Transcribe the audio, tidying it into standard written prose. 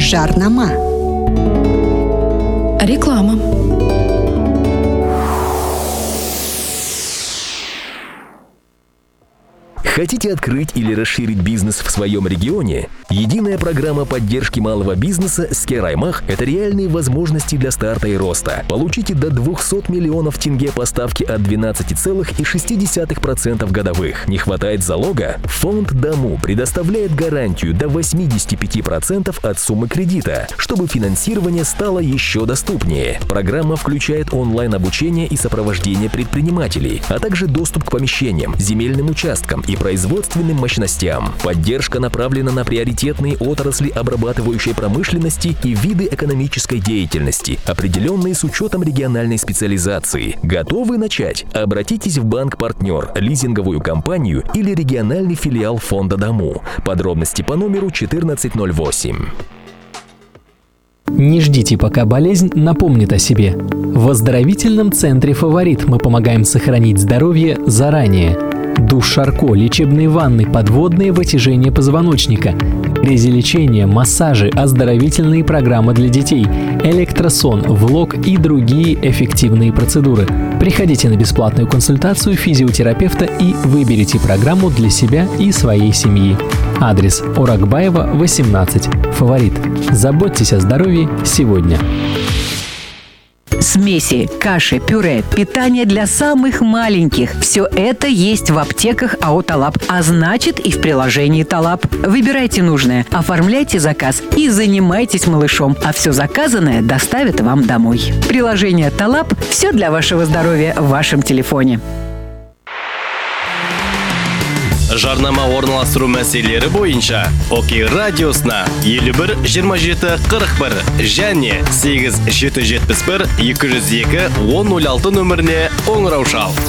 Жарнама. Реклама. Хотите открыть или расширить бизнес в своем регионе? Единая программа поддержки малого бизнеса «Скераймах» — это реальные возможности для старта и роста. Получите до 200 миллионов тенге по ставке от 12,6% годовых. Не хватает залога? Фонд Даму предоставляет гарантию до 85% от суммы кредита, чтобы финансирование стало еще доступнее. Программа включает онлайн-обучение и сопровождение предпринимателей, а также доступ к помещениям, земельным участкам и производственным мощностям. Поддержка направлена на приоритетные отрасли обрабатывающей промышленности и виды экономической деятельности, определенные с учетом региональной специализации. Готовы начать? Обратитесь в банк-партнер, лизинговую компанию или региональный филиал фонда Даму. Подробности по номеру 1408. Не ждите, пока болезнь напомнит о себе. В оздоровительном центре «Фаворит» мы помогаем сохранить здоровье заранее. Душ Шарко, лечебные ванны, подводные вытяжения позвоночника, грязелечение, массажи, оздоровительные программы для детей, электросон, влог и другие эффективные процедуры. Приходите на бесплатную консультацию физиотерапевта и выберите программу для себя и своей семьи. Адрес: Оракбаева, 18. «Фаворит». Заботьтесь о здоровье сегодня. Смеси, каши, пюре, питание для самых маленьких – все это есть в аптеках АО «Талаб», а значит и в приложении «Талаб». Выбирайте нужное, оформляйте заказ и занимайтесь малышом, а все заказанное доставят вам домой. Приложение «Талаб» – все для вашего здоровья в вашем телефоне. Жарнама орналастыру мәселелері бойынша Оки радиосына 51-27-41 және 8-771-202-1006 нөміріне оңырау шал.